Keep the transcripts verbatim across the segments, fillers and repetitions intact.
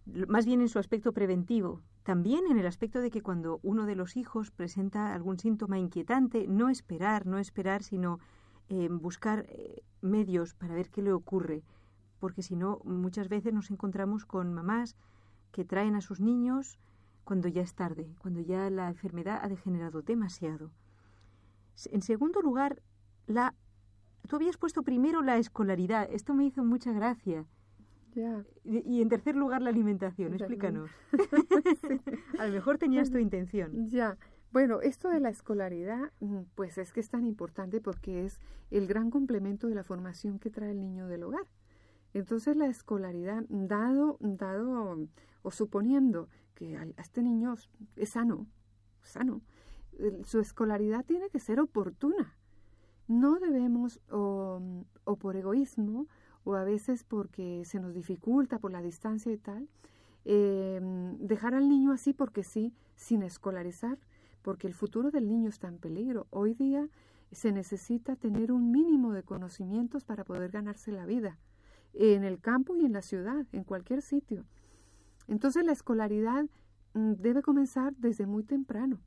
más bien en su aspecto preventivo. También en el aspecto de que cuando uno de los hijos presenta algún síntoma inquietante, no esperar, no esperar, sino eh, buscar eh, medios para ver qué le ocurre. Porque si no, muchas veces nos encontramos con mamás que traen a sus niños cuando ya es tarde, cuando ya la enfermedad ha degenerado demasiado. En segundo lugar, la tú habías puesto primero la escolaridad. Esto me hizo mucha gracia. Ya. Y, y en tercer lugar, la alimentación. Explícanos. Sí. A lo mejor tenías tu intención. Ya. Bueno, esto de la escolaridad, pues es que es tan importante porque es el gran complemento de la formación que trae el niño del hogar. Entonces la escolaridad, dado, dado o suponiendo que a este niño es sano, sano, su escolaridad tiene que ser oportuna. No debemos, o, o por egoísmo, o a veces porque se nos dificulta por la distancia y tal, eh, dejar al niño así porque sí, sin escolarizar, porque el futuro del niño está en peligro. Hoy día se necesita tener un mínimo de conocimientos para poder ganarse la vida, en el campo y en la ciudad, en cualquier sitio. Entonces la escolaridad mm, debe comenzar desde muy temprano.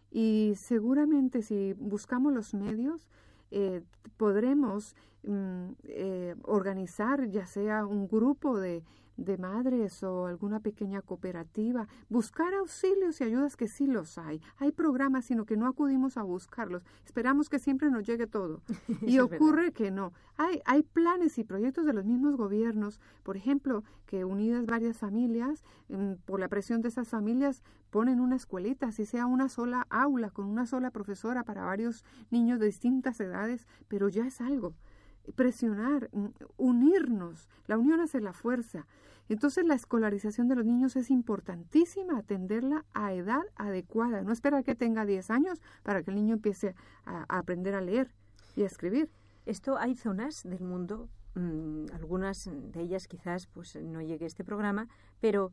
Y seguramente si buscamos los medios, eh, podremos mm, eh, organizar ya sea un grupo de, de madres o alguna pequeña cooperativa, buscar auxilios y ayudas que sí los hay. Hay programas, sino que no acudimos a buscarlos. Esperamos que siempre nos llegue todo. Y ocurre que no. Hay, hay planes y proyectos de los mismos gobiernos, por ejemplo, que unidas varias familias, mm, por la presión de esas familias, ponen una escuelita, así sea una sola aula, con una sola profesora para varios niños de distintas edades, pero ya es algo. Presionar, unirnos, la unión hace la fuerza. Entonces la escolarización de los niños es importantísima, atenderla a edad adecuada, no esperar que tenga diez años para que el niño empiece a, a aprender a leer y a escribir. Esto hay zonas del mundo, mmm, algunas de ellas quizás pues no llegue este programa, pero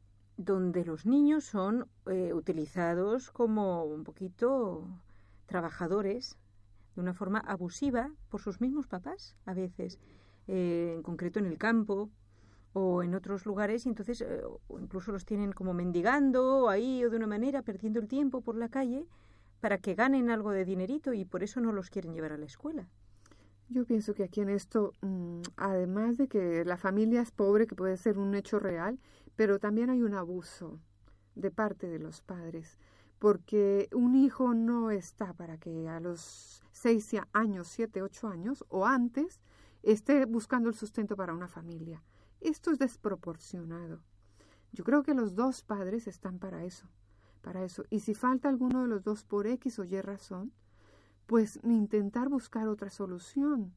donde los niños son eh, utilizados como un poquito trabajadores de una forma abusiva por sus mismos papás, a veces, eh, en concreto en el campo o en otros lugares, y entonces eh, o incluso los tienen como mendigando o ahí o de una manera, perdiendo el tiempo por la calle para que ganen algo de dinerito y por eso no los quieren llevar a la escuela. Yo pienso que aquí en esto, mmm, además de que la familia es pobre, que puede ser un hecho real, pero también hay un abuso de parte de los padres, porque un hijo no está para que a los seis años, siete, ocho años o antes esté buscando el sustento para una familia. Esto es desproporcionado. Yo creo que los dos padres están para eso, para eso. Y si falta alguno de los dos por X o Y razón, pues intentar buscar otra solución.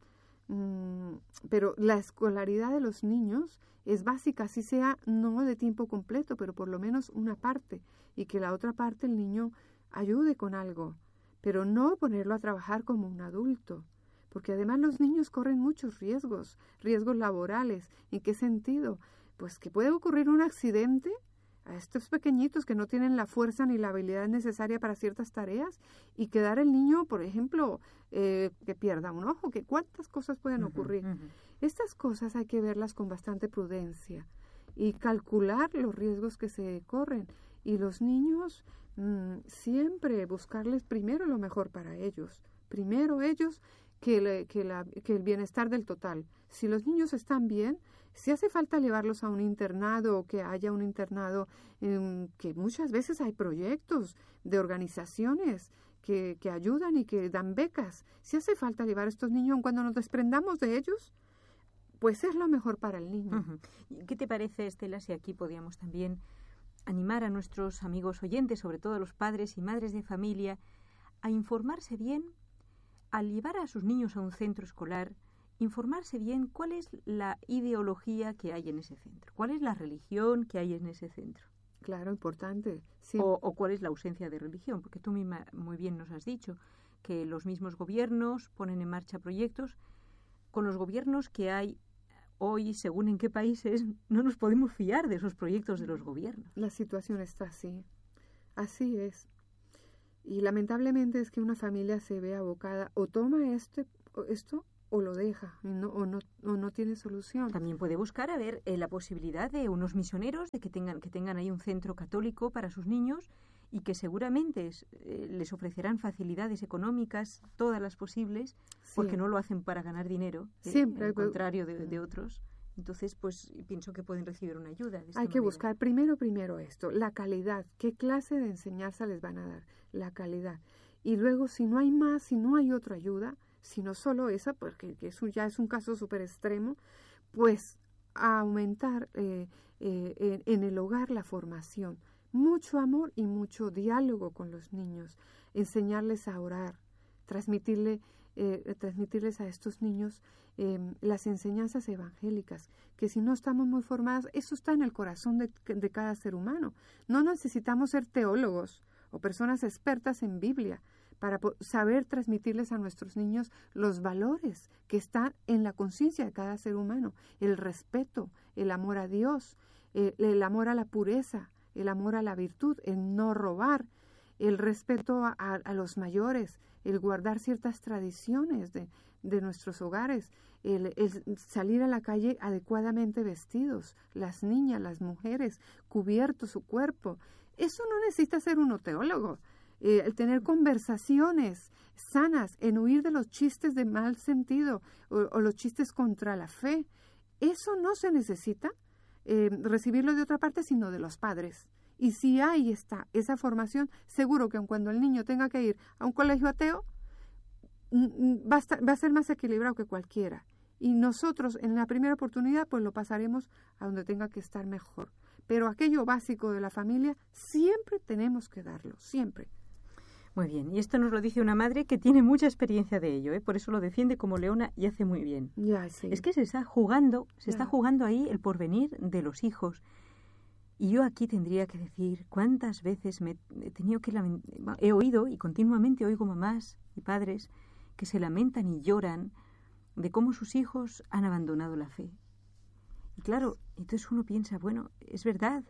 Mm, pero la escolaridad de los niños es básica, así sea no de tiempo completo, pero por lo menos una parte, y que la otra parte el niño ayude con algo, pero no ponerlo a trabajar como un adulto, porque además los niños corren muchos riesgos, riesgos laborales. ¿En qué sentido? Pues que puede ocurrir un accidente a estos pequeñitos que no tienen la fuerza ni la habilidad necesaria para ciertas tareas y quedar el niño, por ejemplo, eh, que pierda un ojo, que cuántas cosas pueden ocurrir. Uh-huh, uh-huh. Estas cosas hay que verlas con bastante prudencia y calcular los riesgos que se corren. Y los niños mmm, siempre buscarles primero lo mejor para ellos, primero ellos que, le, que, la, que el bienestar del total. Si los niños están bien, si hace falta llevarlos a un internado o que haya un internado, eh, que muchas veces hay proyectos de organizaciones que, que ayudan y que dan becas. Si hace falta llevar a estos niños, cuando nos desprendamos de ellos, pues es lo mejor para el niño. Uh-huh. ¿Qué te parece, Estela, si aquí podíamos también animar a nuestros amigos oyentes, sobre todo a los padres y madres de familia, a informarse bien, al llevar a sus niños a un centro escolar, informarse bien cuál es la ideología que hay en ese centro, cuál es la religión que hay en ese centro? Claro, importante. Sí. O, o cuál es la ausencia de religión, porque tú misma muy bien nos has dicho que los mismos gobiernos ponen en marcha proyectos. Con los gobiernos que hay hoy, según en qué países, no nos podemos fiar de esos proyectos de los gobiernos. La situación está así. Así es. Y lamentablemente es que una familia se ve abocada o toma este, esto o lo deja y no, o, no, o no tiene solución. También puede buscar a ver eh, la posibilidad de unos misioneros, de que tengan, que tengan ahí un centro católico para sus niños y que seguramente eh, les ofrecerán facilidades económicas, todas las posibles, sí. porque no lo hacen para ganar dinero, eh, Siempre, al contrario de, de otros. Entonces, pues pienso que pueden recibir una ayuda. De esta Hay que manera. buscar primero, primero esto, la calidad. ¿Qué clase de enseñanza les van a dar? La calidad. Y luego, si no hay más, si no hay otra ayuda, sino solo esa, porque eso ya es un caso súper extremo, pues a aumentar eh, eh, en, en el hogar la formación. Mucho amor y mucho diálogo con los niños. Enseñarles a orar, transmitirle, eh, transmitirles a estos niños eh, las enseñanzas evangélicas, que si no estamos muy formadas, eso está en el corazón de, de cada ser humano. No necesitamos ser teólogos o personas expertas en Biblia para saber transmitirles a nuestros niños los valores que están en la conciencia de cada ser humano, el respeto, el amor a Dios, el, el amor a la pureza, el amor a la virtud, el no robar, el respeto a, a, a los mayores, el guardar ciertas tradiciones de, de nuestros hogares, el, el salir a la calle adecuadamente vestidos, las niñas, las mujeres, cubierto su cuerpo. Eso no necesita ser un teólogo. Eh, el tener conversaciones sanas, en huir de los chistes de mal sentido o, o los chistes contra la fe. Eso no se necesita eh, recibirlo de otra parte, sino de los padres. Y si hay está esa formación, seguro que cuando el niño tenga que ir a un colegio ateo, va a, estar, va a ser más equilibrado que cualquiera. Y nosotros, en la primera oportunidad, pues lo pasaremos a donde tenga que estar mejor. Pero aquello básico de la familia, siempre tenemos que darlo, siempre. Muy bien, y esto nos lo dice una madre que tiene mucha experiencia de ello, ¿eh? Por eso lo defiende como leona y hace muy bien. Ya, sí. Es que se está jugando, se ya. está jugando ahí el porvenir de los hijos. Y yo aquí tendría que decir cuántas veces me he tenido que lamentar, he oído y continuamente oigo mamás y padres que se lamentan y lloran de cómo sus hijos han abandonado la fe. Y claro, entonces uno piensa, bueno, es verdad.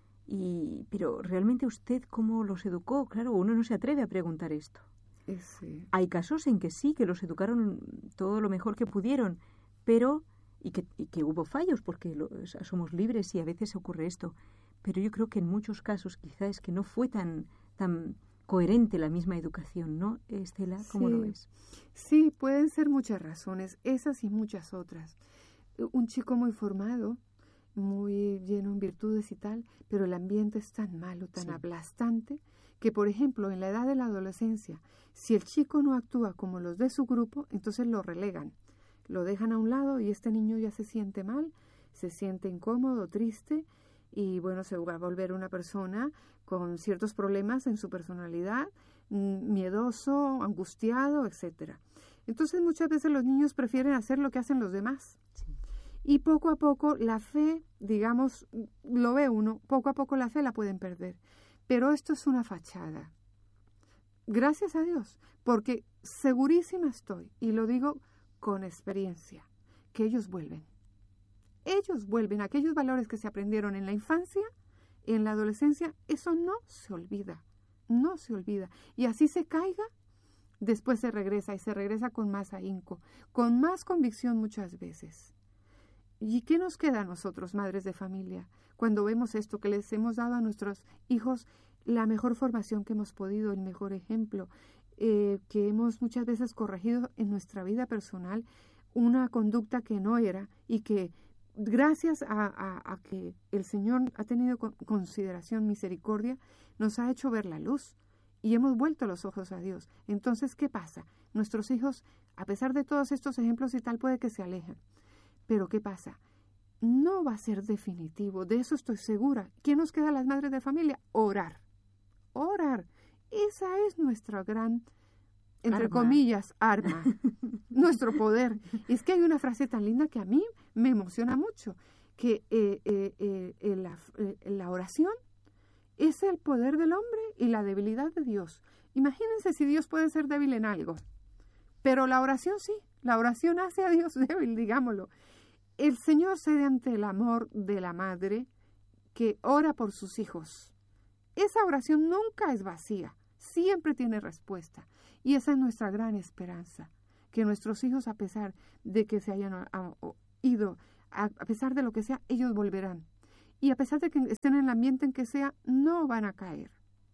Y, pero realmente usted cómo los educó, claro, uno no se atreve a preguntar esto. Sí. Hay casos en que sí, que los educaron todo lo mejor que pudieron, pero y que, y que hubo fallos porque lo, somos libres y a veces ocurre esto. Pero yo creo que en muchos casos quizás es que no fue tan tan coherente la misma educación, ¿no, Estela? ¿Cómo sí. lo ves? Sí, pueden ser muchas razones, esas y muchas otras. Un chico muy formado, muy lleno en virtudes y tal, pero el ambiente es tan malo, tan sí. aplastante, que por ejemplo en la edad de la adolescencia, si el chico no actúa como los de su grupo, entonces lo relegan, lo dejan a un lado y este niño ya se siente mal, se siente incómodo, triste y bueno, se va a volver una persona con ciertos problemas en su personalidad, miedoso, angustiado, etcétera. Entonces muchas veces los niños prefieren hacer lo que hacen los demás. Sí. Y poco a poco la fe, digamos, lo ve uno, poco a poco la fe la pueden perder. Pero esto es una fachada. Gracias a Dios, porque segurísima estoy, y lo digo con experiencia, que ellos vuelven. Ellos vuelven, aquellos valores que se aprendieron en la infancia, en la adolescencia, eso no se olvida, no se olvida. Y así se caiga, después se regresa, y se regresa con más ahínco, con más convicción muchas veces. ¿Y qué nos queda a nosotros, madres de familia, cuando vemos esto, que les hemos dado a nuestros hijos la mejor formación que hemos podido, el mejor ejemplo, eh, que hemos muchas veces corregido en nuestra vida personal una conducta que no era y que gracias a, a, a que el Señor ha tenido consideración, misericordia, nos ha hecho ver la luz y hemos vuelto los ojos a Dios? Entonces, ¿qué pasa? Nuestros hijos, a pesar de todos estos ejemplos y tal, puede que se alejen. Pero ¿qué pasa? No va a ser definitivo, de eso estoy segura. ¿Qué nos queda a las madres de familia? Orar. Orar. Esa es nuestra gran, entre arma. comillas, arma. Nuestro poder. Es que hay una frase tan linda que a mí me emociona mucho, que eh, eh, eh, la, eh, la oración es el poder del hombre y la debilidad de Dios. Imagínense si Dios puede ser débil en algo. Pero la oración sí, la oración hace a Dios débil, digámoslo. El Señor cede ante el amor de la madre que ora por sus hijos. Esa oración nunca es vacía, siempre tiene respuesta. Y esa es nuestra gran esperanza, que nuestros hijos, a pesar de que se hayan a, a, ido, a, a pesar de lo que sea, ellos volverán. Y a pesar de que estén en el ambiente en que sea, no van a caer.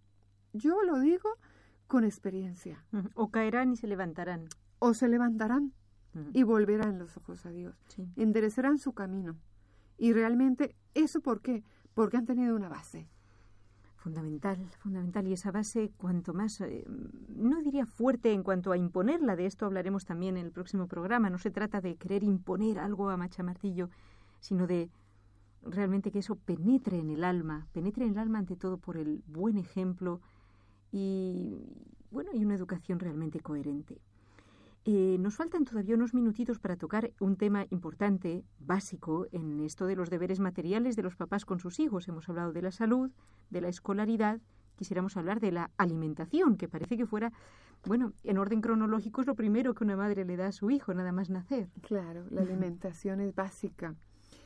Yo lo digo con experiencia. O caerán y se levantarán. O se levantarán uh-huh. y volverán los ojos a Dios. Sí. Enderezarán su camino. Y realmente, ¿eso por qué? Porque han tenido una base. Fundamental, fundamental. Y esa base, cuanto más, eh, no diría fuerte en cuanto a imponerla, de esto hablaremos también en el próximo programa. No se trata de querer imponer algo a machamartillo, sino de realmente que eso penetre en el alma, penetre en el alma ante todo por el buen ejemplo y, bueno, y una educación realmente coherente. Eh, nos faltan todavía unos minutitos para tocar un tema importante, básico, en esto de los deberes materiales de los papás con sus hijos. Hemos hablado de la salud, de la escolaridad, quisiéramos hablar de la alimentación, que parece que fuera, bueno, en orden cronológico es lo primero que una madre le da a su hijo, nada más nacer. Claro, la alimentación es básica.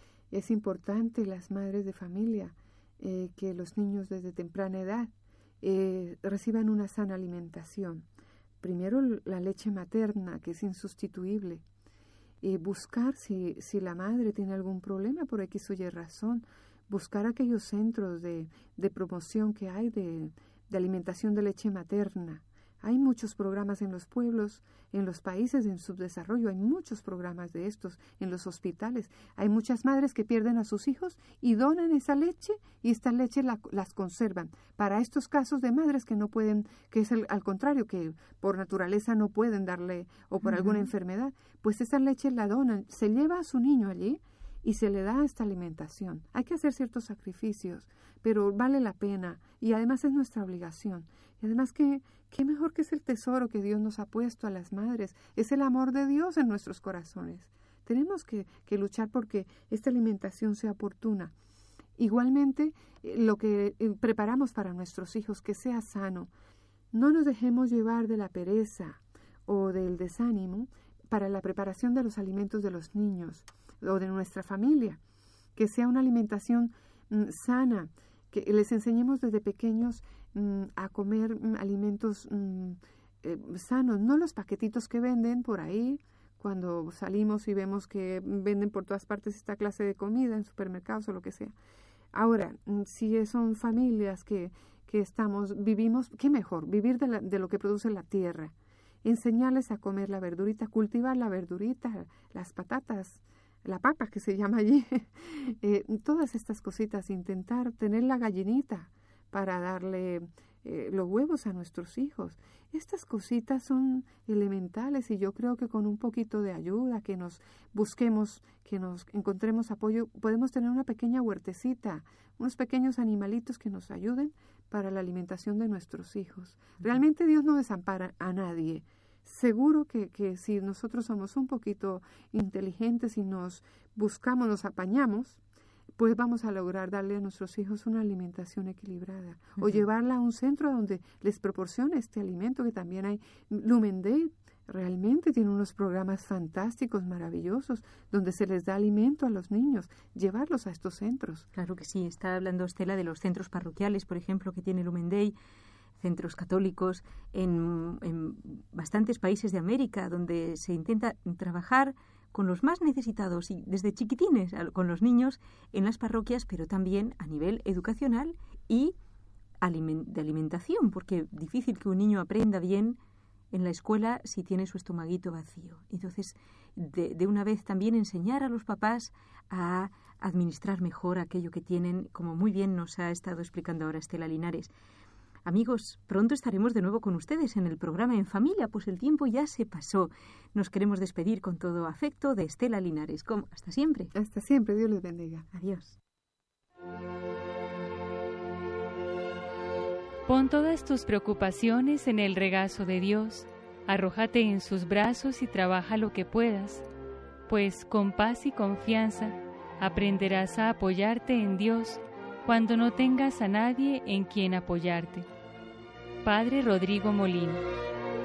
Es importante, las madres de familia, eh, que los niños desde temprana edad eh, reciban una sana alimentación. Primero la leche materna, que es insustituible. Eh, buscar si, si la madre tiene algún problema por X o Y razón. Buscar aquellos centros de, de promoción que hay de, de alimentación de leche materna. Hay muchos programas en los pueblos, en los países en subdesarrollo, hay muchos programas de estos en los hospitales. Hay muchas madres que pierden a sus hijos y donan esa leche y esta leche la, las conservan. Para estos casos de madres que no pueden, que es el, al contrario, que por naturaleza no pueden darle o por uh-huh. alguna enfermedad, pues esa leche la donan, se lleva a su niño allí y se le da esta alimentación. Hay que hacer ciertos sacrificios, pero vale la pena y además es nuestra obligación. Y además que qué mejor que es el tesoro que Dios nos ha puesto a las madres, es el amor de Dios en nuestros corazones. Tenemos que, que luchar porque esta alimentación sea oportuna. Igualmente, eh, lo que eh, preparamos para nuestros hijos, que sea sano. No nos dejemos llevar de la pereza o del desánimo para la preparación de los alimentos de los niños o de nuestra familia, que sea una alimentación mm, sana, que les enseñemos desde pequeños mm, a comer mm, alimentos mm, eh, sanos, no los paquetitos que venden por ahí, cuando salimos y vemos que venden por todas partes esta clase de comida en supermercados o lo que sea. Ahora, mm, si son familias que, que estamos, vivimos, qué mejor, vivir de, la, de lo que produce la tierra, enseñarles a comer la verdurita, cultivar la verdurita, las patatas, la papa que se llama allí, eh, todas estas cositas, intentar tener la gallinita para darle eh, los huevos a nuestros hijos. Estas cositas son elementales y yo creo que con un poquito de ayuda, que nos busquemos, que nos encontremos apoyo, podemos tener una pequeña huertecita, unos pequeños animalitos que nos ayuden para la alimentación de nuestros hijos. Realmente Dios no desampara a nadie. Seguro que, que si nosotros somos un poquito inteligentes y nos buscamos, nos apañamos, pues vamos a lograr darle a nuestros hijos una alimentación equilibrada. Uh-huh. O llevarla a un centro donde les proporcione este alimento, que también hay. Lumen Day realmente tiene unos programas fantásticos, maravillosos, donde se les da alimento a los niños, llevarlos a estos centros. Claro que sí, está hablando Estela de los centros parroquiales, por ejemplo, que tiene Lumen Day, centros católicos en, en bastantes países de América, donde se intenta trabajar con los más necesitados y desde chiquitines con los niños en las parroquias, pero también a nivel educacional y de alimentación, porque es difícil que un niño aprenda bien en la escuela si tiene su estomaguito vacío. Entonces, de, de una vez también enseñar a los papás a administrar mejor aquello que tienen, como muy bien nos ha estado explicando ahora Estela Linares. Amigos, pronto estaremos de nuevo con ustedes en el programa En Familia, pues el tiempo ya se pasó. Nos queremos despedir con todo afecto de Estela Linares. ¿Cómo? Hasta siempre. Hasta siempre. Dios les bendiga. Adiós. Pon todas tus preocupaciones en el regazo de Dios. Arrójate en sus brazos y trabaja lo que puedas, pues con paz y confianza aprenderás a apoyarte en Dios cuando no tengas a nadie en quien apoyarte. Padre Rodrigo Molina.